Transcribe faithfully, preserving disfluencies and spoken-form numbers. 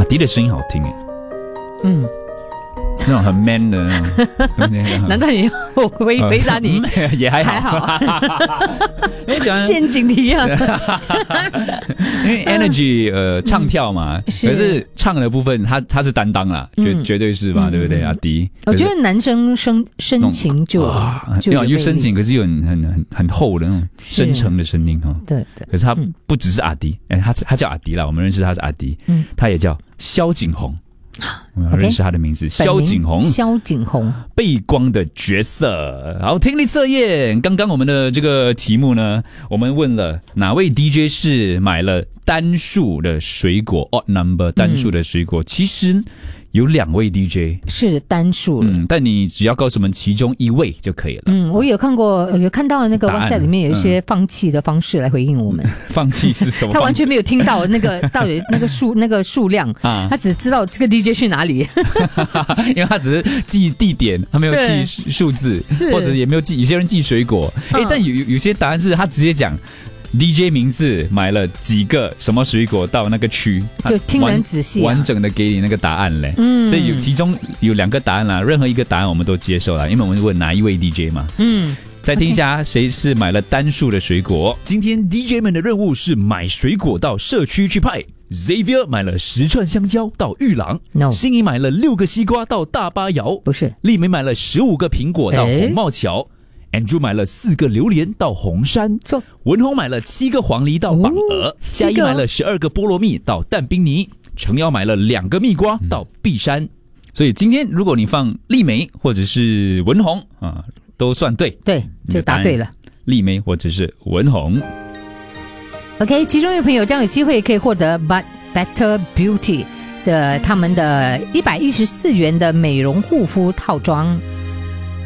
迪的声音好听哎， 嗯， 那种很 man 的那种。 难道你我回回答你、 呃、也还好， 还好， 因为陷阱题啊。 因为 energy 呃唱跳嘛，嗯、是可是唱的部分他他是担当啦，绝、嗯、绝对是吧、嗯，对不对？阿迪， 我觉得男生深深情就就有又深情，可是又很很很很厚的那种深沉的声音哈。 对对， 可是他不只是阿迪，哎、嗯，他他叫阿迪啦，我们认识他是阿迪，嗯，他也叫萧景宏。我们认识他的名字，萧景宏。 萧景宏， 背光的角色。好，听力测验。刚刚我们的这个题目呢，我们问了哪位 D J 是买了单数的水果 odd number 单数的水果、嗯、其实有两位 D J 是单数了、 嗯，但你只要告诉我们其中一位就可以了。 嗯，我有看过，有看到那个 WhatsApp 里面有一些放弃的方式来回应我们。嗯、 放弃是什么？ 他完全没有听到那个到底那个数那个数量、啊，他只知道这个 D J 去哪里， 因为他只是记地点，他没有记数字，或者也没有记。有些人记水果，哎、嗯，但有有些答案是他直接讲。D J 名字买了几个什么水果到那个区， 就听人仔细、啊、 完整的给你那个答案嘞。嗯，所以有其中有两个答案啦，任何一个答案我们都接受啦，因为我们问哪一位 D J 嘛。嗯，再听一下谁是买了单数的水果。Okay. 今天 D J 们的任务是买水果到社区去派。Xavier 买了十串香蕉到玉郎 ，No， 心怡买了六个西瓜到大巴窑， 不是， 丽梅买了十五个苹果到红帽桥。Andrew 买了四个榴莲到红山，错。文宏买了七个黄梨到榜鹅，嘉、哦、怡买了十二个菠萝蜜到淡冰泥，程瑶买了两个蜜瓜到碧山、嗯。所以今天如果你放丽梅或者是文宏啊，都算对， 对，就答对了。 丽梅或者是文宏。 OK， 其中一位朋友将有机会可以获得 But Better Beauty 的他们的一百一十四元的美容护肤套装。